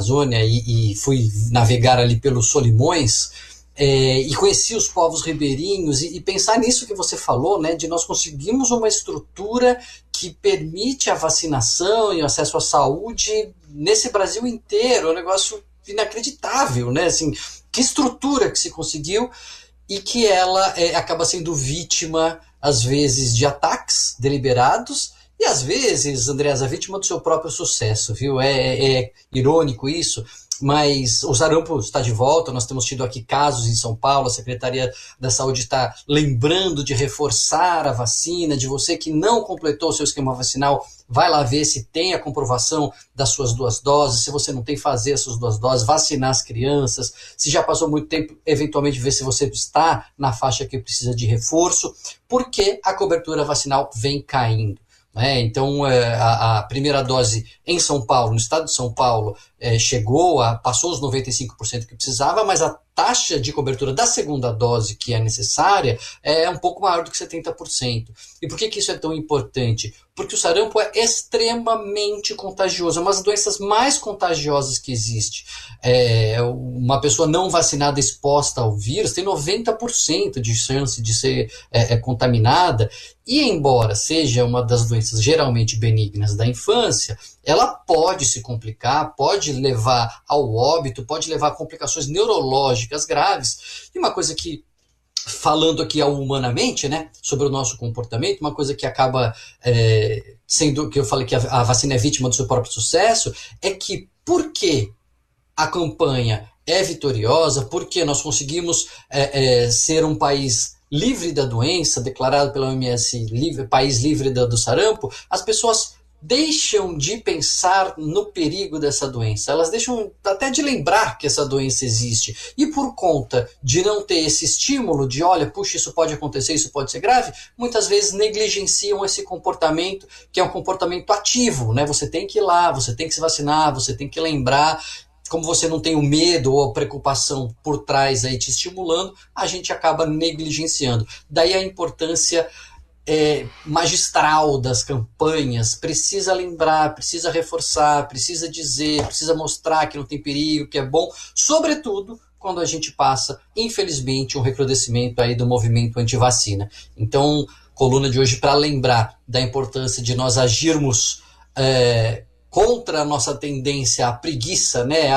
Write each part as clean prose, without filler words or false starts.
Amazônia e fui navegar ali pelos Solimões, e conheci os povos ribeirinhos, e pensar nisso que você falou, né, de nós conseguirmos uma estrutura que permite a vacinação e o acesso à saúde nesse Brasil inteiro. É um negócio inacreditável, né? Assim, que estrutura que se conseguiu, e que ela acaba sendo vítima, às vezes, de ataques deliberados, e às vezes, Andreasa, vítima do seu próprio sucesso, viu? É irônico isso, mas o sarampo está de volta. Nós temos tido aqui casos em São Paulo, a Secretaria da Saúde está lembrando de reforçar a vacina, de você que não completou o seu esquema vacinal, vai lá ver se tem a comprovação das suas 2 doses, se você não tem, fazer as suas 2 doses, vacinar as crianças, se já passou muito tempo, eventualmente ver se você está na faixa que precisa de reforço, porque a cobertura vacinal vem caindo. Então, a primeira dose em São Paulo, no estado de São Paulo, passou os 95% que precisava, mas a taxa de cobertura da segunda dose que é necessária é um pouco maior do que 70%. E por que isso é tão importante? Porque o sarampo é extremamente contagioso, é uma das doenças mais contagiosas que existe. Uma pessoa não vacinada exposta ao vírus tem 90% de chance de ser contaminada, e embora seja uma das doenças geralmente benignas da infância, ela pode se complicar, pode levar ao óbito, pode levar a complicações neurológicas graves. E uma coisa que, falando aqui humanamente, né, sobre o nosso comportamento, uma coisa que acaba sendo, que eu falei que a vacina é vítima do seu próprio sucesso, é que porque a campanha é vitoriosa, porque nós conseguimos ser um país livre da doença, declarado pela OMS país livre do sarampo, as pessoas deixam de pensar no perigo dessa doença, elas deixam até de lembrar que essa doença existe, e por conta de não ter esse estímulo de, olha, puxa, isso pode acontecer, isso pode ser grave, muitas vezes negligenciam esse comportamento, que é um comportamento ativo, né? Você tem que ir lá, você tem que se vacinar, você tem que lembrar. Como você não tem o medo ou a preocupação por trás aí te estimulando, a gente acaba negligenciando. Daí a importância magistral das campanhas. Precisa lembrar, precisa reforçar, precisa dizer, precisa mostrar que não tem perigo, que é bom, sobretudo quando a gente passa, infelizmente, um recrudescimento aí do movimento antivacina. Então, coluna de hoje para lembrar da importância de nós agirmos contra a nossa tendência à preguiça, né,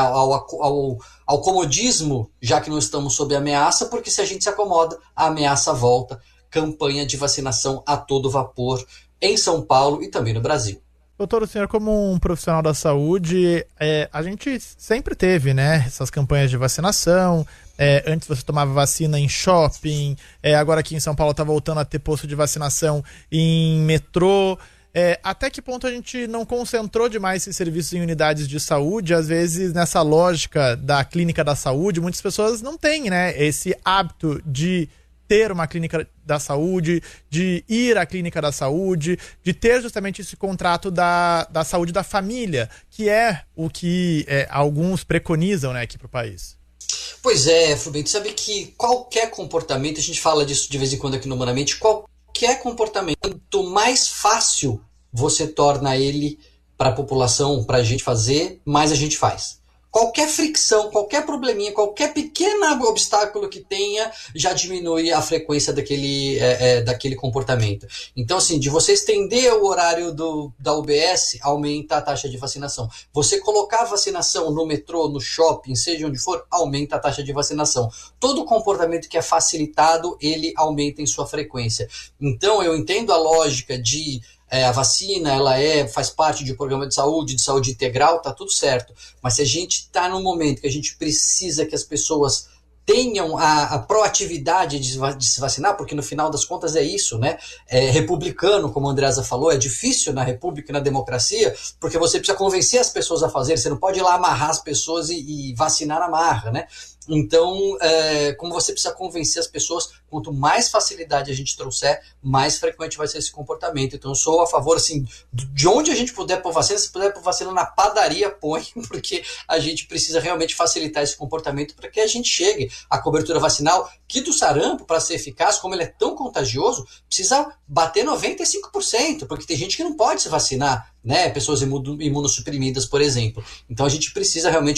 ao comodismo, já que não estamos sob ameaça, porque se a gente se acomoda, a ameaça volta. Campanha de vacinação a todo vapor em São Paulo e também no Brasil. Doutor, o senhor, como um profissional da saúde, a gente sempre teve, né, essas campanhas de vacinação. Antes você tomava vacina em shopping, agora aqui em São Paulo está voltando a ter posto de vacinação em metrô. Até que ponto a gente não concentrou demais esses serviços em unidades de saúde? Às vezes, nessa lógica da clínica da saúde, muitas pessoas não têm, né, esse hábito de ter uma clínica da saúde, de ir à clínica da saúde, de ter justamente esse contrato da saúde da família, que é o que alguns preconizam, né, aqui para o país. Pois é, Flubento, sabe que qualquer comportamento, a gente fala disso de vez em quando aqui no Humanamente, qualquer comportamento, quanto mais fácil você torna ele para a população, para a gente fazer, mais a gente faz. Qualquer fricção, qualquer probleminha, qualquer pequeno obstáculo que tenha, já diminui a frequência daquele comportamento. Então, assim, de você estender o horário da UBS, aumenta a taxa de vacinação. Você colocar a vacinação no metrô, no shopping, seja onde for, aumenta a taxa de vacinação. Todo comportamento que é facilitado, ele aumenta em sua frequência. Então, eu entendo a lógica de a vacina, ela faz parte de um programa de saúde integral, tá tudo certo. Mas se a gente está num momento que a gente precisa que as pessoas tenham a proatividade de se vacinar, porque no final das contas é isso, né? Republicano, como a Andreasa falou, é difícil na república e na democracia, porque você precisa convencer as pessoas a fazer, você não pode ir lá amarrar as pessoas e vacinar na marra, né? Então, como você precisa convencer as pessoas, quanto mais facilidade a gente trouxer, mais frequente vai ser esse comportamento. Então, eu sou a favor, assim, de onde a gente puder pôr vacina, se puder pôr vacina na padaria, põe, porque a gente precisa realmente facilitar esse comportamento para que a gente chegue à cobertura vacinal, que do sarampo, para ser eficaz, como ele é tão contagioso, precisa bater 95%, porque tem gente que não pode se vacinar, né? Pessoas imunossuprimidas, por exemplo. Então, a gente precisa realmente